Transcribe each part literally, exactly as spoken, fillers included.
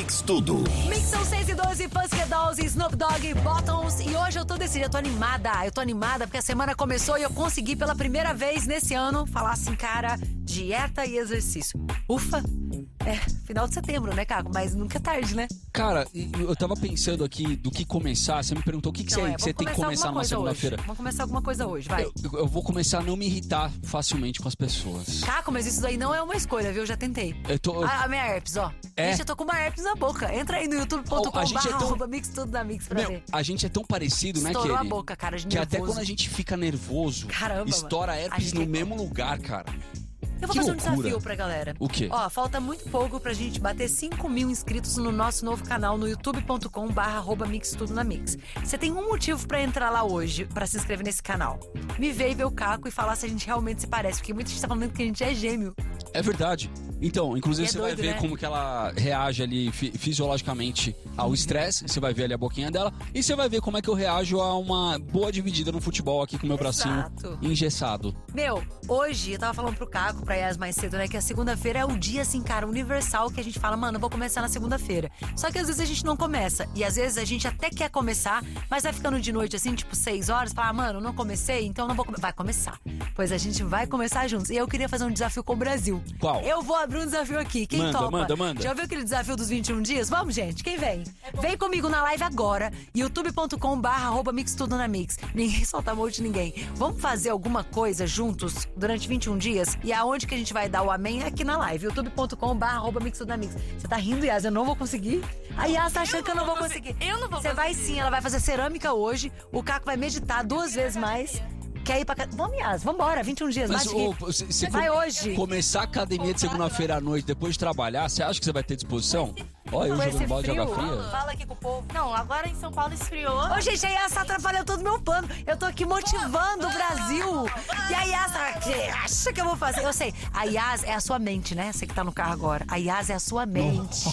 Mix Tudo. Mix são seis e doze, Pussycat Dolls, Snoop Dogg, Bottoms. E hoje eu tô decidida, eu tô animada. Eu tô animada porque a semana começou e eu consegui pela primeira vez nesse ano falar assim, cara, dieta e exercício. Ufa! É, final de setembro, né, Caco? Mas nunca é tarde, né? Cara, eu tava pensando aqui do que começar. Você me perguntou o que, que Não, você, é, você tem que começar numa segunda-feira. Vamos começar alguma coisa hoje, vai. Eu, eu vou começar a não me irritar facilmente com as pessoas. Caco, mas isso daí não é uma escolha, viu? Eu já tentei. Eu tô... A, a minha herpes, ó. É? Gente, eu tô com uma herpes na boca. Entra aí no youtube ponto com Oh, a gente é barra tão- arroba mix tudo na mix pra Meu, ver. a gente é tão parecido, né, Estourou Kelly? a boca, cara, de Que até nervoso. quando a gente fica nervoso, Caramba, estoura mano. A herpes gente no é mesmo lugar, cara. Eu vou Que fazer um loucura. desafio pra galera. O quê? Ó, falta muito pouco pra gente bater cinco mil inscritos no nosso novo canal no youtube ponto com barra arroba mix tudo na mix. Você tem um motivo pra entrar lá hoje, pra se inscrever nesse canal. Me ver e ver o Caco e falar se a gente realmente se parece, porque muita gente tá falando que a gente é gêmeo. É verdade. Então, inclusive E é você doido, vai ver né? como que ela reage ali fi- fisiologicamente ao estresse. Você vai ver ali a boquinha dela. E você vai ver como é que eu reajo a uma boa dividida no futebol aqui com o meu bracinho Exato. engessado. Meu, hoje eu tava falando pro Caco, pra Yas mais cedo, né? Que a segunda-feira é o dia, assim, cara, universal que a gente fala, mano, eu vou começar na segunda-feira. Só que às vezes a gente não começa. E às vezes a gente até quer começar, mas vai ficando de noite, assim, tipo, seis horas, fala, ah, mano, não comecei, então não vou começar. Vai começar. Pois a gente vai começar juntos. E eu queria fazer um desafio com o Brasil. Qual? Eu vou abrir um desafio aqui. Quem Manda, topa? manda, manda. Já ouviu aquele desafio dos vinte e um dias? Vamos, gente, quem vem? Vem comigo na live agora, youtube ponto com barra arroba mix tudo na mix. Ninguém solta a mão de ninguém. Vamos fazer alguma coisa juntos durante vinte e um dias? E aonde que a gente vai dar o amém é aqui na live, youtube ponto com barra arroba mix tudo na mix. Você tá rindo, Yas? Eu não vou conseguir? A Yas tá achando que eu não vou conseguir. Eu não vou Você vai conseguir. sim, ela vai fazer cerâmica hoje, o Caco vai meditar duas vezes mais. Quer ir pra casa? Vamos, Yas, vambora, vinte e um dias. Mas mais ô, que- você, você Vai come- hoje. começar a academia de segunda-feira à noite depois de trabalhar, você acha que você vai ter disposição? Olha, eu Com esse jogando bola de frio, água fria. fala aqui com o povo. Não, agora em São Paulo esfriou. Ô, gente, a Yas tá atrapalhando todo o meu plano. Eu tô aqui motivando o Brasil. E a Yas tá aqui, acha que eu vou fazer? Eu sei, a Yas é a sua mente, né? Você que tá no carro agora. A Yas é a sua mente.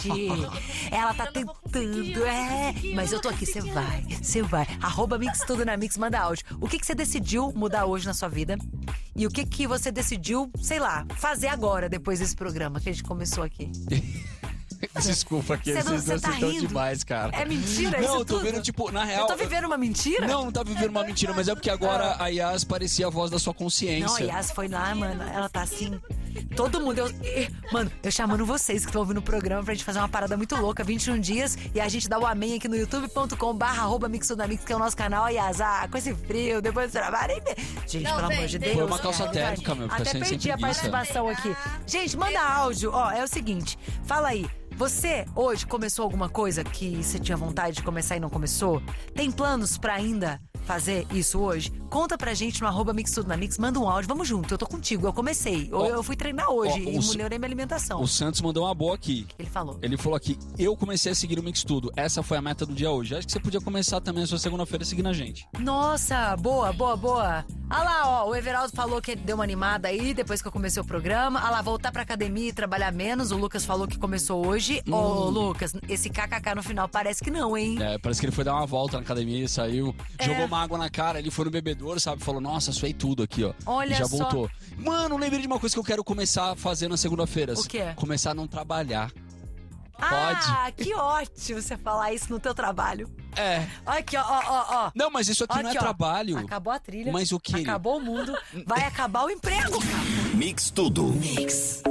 Ela tá Eu não vou conseguir, tentando, eu não é. vou conseguir, Mas eu eu tô não aqui, você consegui. vai, você vai. Arroba Mix Tudo na Mix, manda áudio. O que que você decidiu mudar hoje na sua vida? E o que que você decidiu, sei lá, fazer agora, depois desse programa que a gente começou aqui? Desculpa, aqui, Cê não- vocês cê dois tá estão rindo? demais, cara. É mentira Não, isso eu tô tudo? vendo, tipo, na real... Eu tô vivendo uma mentira? Não, não tá vivendo uma mentira, mas é porque agora a Yas parecia a voz da sua consciência. Não, a Yas foi lá, mano. Ela tá assim. Todo mundo. Eu, eh, mano, eu chamando vocês que estão ouvindo o programa pra gente fazer uma parada muito louca, vinte e um dias, e a gente dá o amém aqui no youtube ponto com barra arroba mix tudo na mix, que é o nosso canal. A Yas, ah, com esse frio, depois do trabalho. hein? Gente, Não, pelo vem, amor de tem- Deus. Foi uma calça é, térmica, meu, fica Até sem- sem perdi a preguiça. participação aqui. Gente, manda áudio. Ó, é o seguinte, fala aí. Você hoje começou alguma coisa que você tinha vontade de começar e não começou? Tem planos pra ainda fazer isso hoje? Conta pra gente no arroba Mix Tudo na Mix, manda um áudio, vamos junto, eu tô contigo, eu comecei. Eu, Ó, eu fui treinar hoje ó, e o S- melhorei minha alimentação. O Santos mandou uma boa aqui. Ele falou. Ele falou aqui, eu comecei a seguir o Mix Tudo. Essa foi a meta do dia hoje. Acho que você podia começar também a sua segunda-feira seguindo a gente. Nossa, boa, boa, boa. Ah lá, ó, o Everaldo falou que ele deu uma animada aí depois que eu comecei o programa. Ah lá, voltar pra academia e trabalhar menos. O Lucas falou que começou hoje. Ô, Hum. Lucas, esse kkk no final parece que não, hein? É, parece que ele foi dar uma volta na academia, saiu, É. jogou uma água na cara, ele foi no bebedouro, sabe? Falou, nossa, suei tudo aqui, ó. Olha e já só. voltou. Mano, lembrei de uma coisa que eu quero começar a fazer na segunda-feira. O quê? Começar a não trabalhar. Ah, que ótimo você falar isso no teu trabalho. É. Olha aqui, ó, ó, ó, ó. Não, mas isso aqui, não é Aqui, ó. trabalho. Acabou a trilha. Mas o quê? Acabou o mundo. Vai acabar o emprego, cara. Mix Tudo. Mix.